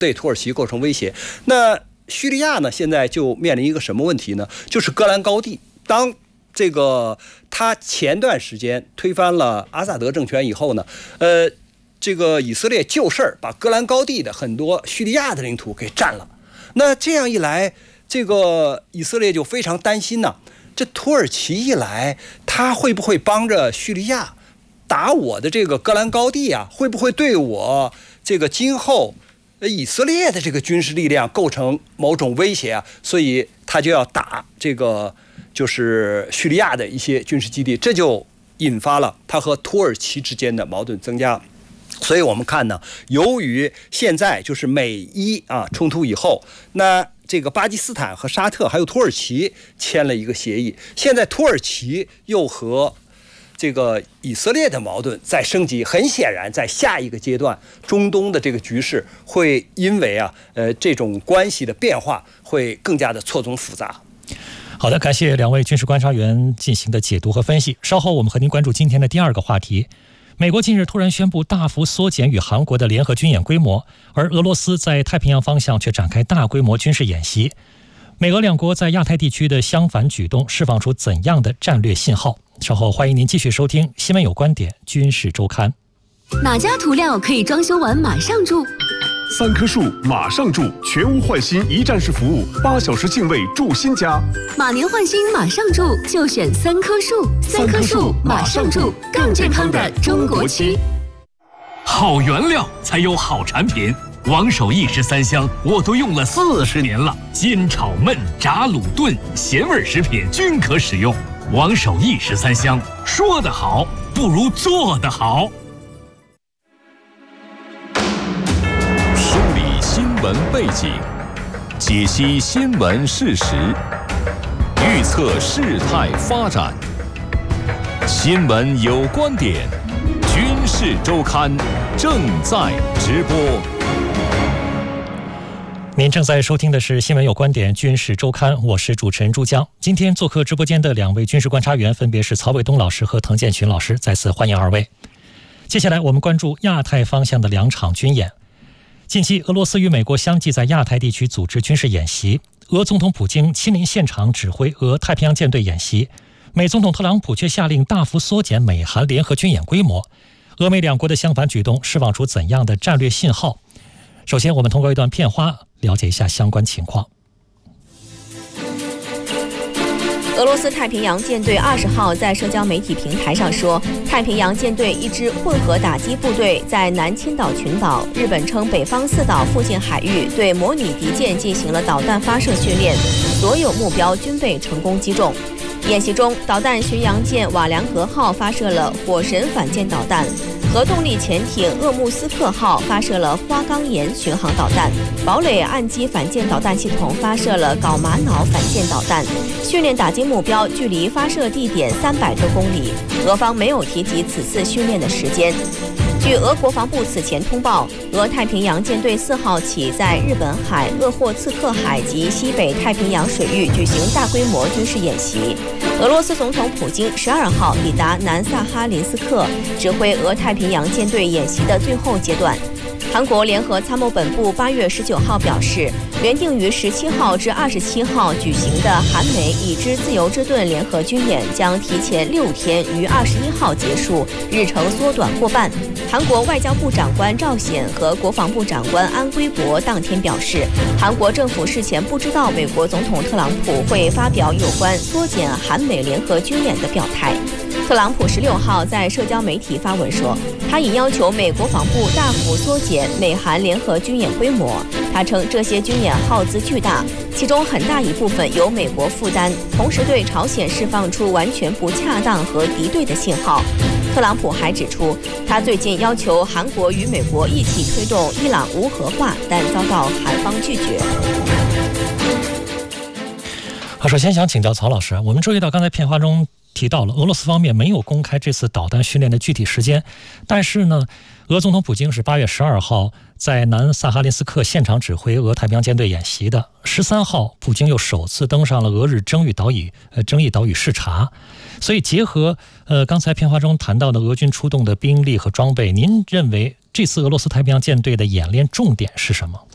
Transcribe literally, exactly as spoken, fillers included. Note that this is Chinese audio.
对土耳其构成威胁。那叙利亚呢，现在就面临一个什么问题呢？就是戈兰高地。当这个他前段时间推翻了阿萨德政权以后呢，呃，这个以色列就事儿把戈兰高地的很多叙利亚的领土给占了。那这样一来，这个以色列就非常担心呢。这土耳其一来，他会不会帮着叙利亚打我的这个戈兰高地啊？会不会对我这个今后以色列的这个军事力量构成某种威胁啊？所以他就要打这个就是叙利亚的一些军事基地，这就引发了他和土耳其之间的矛盾增加。所以我们看呢，由于现在就是美伊啊冲突以后，那这个巴基斯坦和沙特还有土耳其签了一个协议，现在土耳其又和这个以色列的矛盾在升级，很显然在下一个阶段，中东的这个局势会因为啊呃这种关系的变化会更加的错综复杂。 好的，感谢两位军事观察员进行的解读和分析。稍后我们和您关注今天的第二个话题。美国近日突然宣布大幅缩减与韩国的联合军演规模，而俄罗斯在太平洋方向却展开大规模军事演习。美俄两国在亚太地区的相反举动释放出怎样的战略信号？稍后欢迎您继续收听《新闻有观点·军事周刊》。 哪家涂料可以装修完马上住？ 三棵树马上住，全屋换新一站式服务，八小时净位住新家。 马年换新马上住，就选三棵树。三棵树马上住，更健康的中国区。 好原料才有好产品。王守义十三香我都用了四十年了，煎炒焖炸卤炖咸味食品均可使用。王守义十三香，说得好不如做得好。 梳理新闻背景，解析新闻事实，预测事态发展。新闻有观点，军事周刊正在直播。 您正在收听的是《新闻有观点·军事周刊》，我是主持人朱江。今天做客直播间的两位军事观察员分别是曹伟东老师和滕建群老师，再次欢迎二位。接下来我们关注亚太方向的两场军演。近期，俄罗斯与美国相继在亚太地区组织军事演习，俄总统普京亲临现场指挥俄太平洋舰队演习，美总统特朗普却下令大幅缩减美韩联合军演规模。俄美两国的相反举动释放出怎样的战略信号？首先，我们通过一段片花了解一下相关情况。 俄罗斯太平洋舰队二十号在社交媒体平台上说，太平洋舰队一支混合打击部队在南千岛群岛（日本称北方四岛）附近海域对模拟敌舰进行了导弹发射训练，所有目标均被成功击中。演习中，导弹巡洋舰瓦良格号发射了火神反舰导弹，核动力潜艇鄂木斯克号发射了花岗岩巡航导弹，堡垒岸基反舰导弹系统发射了缟玛瑙反舰导弹。训练打击目标距离发射地点三百多公里，俄方没有提及此次训练的时间。据俄国防部此前通报，俄太平洋舰队四号起在日本海、鄂霍次克海及西北太平洋水域举行大规模军事演习。俄罗斯总统普京十二号抵达南萨哈林斯克，指挥俄太平洋舰队演习的最后阶段。韩国联合参谋本部八月十九号表示，原定于十七号至二十七号举行的韩美已知自由之盾联合军演将提前六天于二十一号结束，日程缩短过半。韩国外交部长官赵显和国防部长官安圭博当天表示，韩国政府事前不知道美国总统特朗普会发表有关缩减韩美联合军演的表态。特朗普十六号在社交媒体发文说，他已要求美国防部大幅缩减美韩联合军演规模。他称这些军演耗资巨大，其中很大一部分由美国负担，同时对朝鲜释放出完全不恰当和敌对的信号。特朗普还指出，他最近要求韩国与美国一起推动伊朗无核化，但遭到韩方拒绝。 好，首先想请教曹老师，我们注意到刚才片花中提到了俄罗斯方面没有公开这次导弹训练的具体时间，但是呢，俄总统普京是八月十二号在南萨哈林斯克现场指挥俄太平洋舰队演习的。十三号，普京又首次登上了俄日争议岛屿呃争议岛屿视察。所以结合呃刚才片花中谈到的俄军出动的兵力和装备，您认为这次俄罗斯太平洋舰队的演练重点是什么？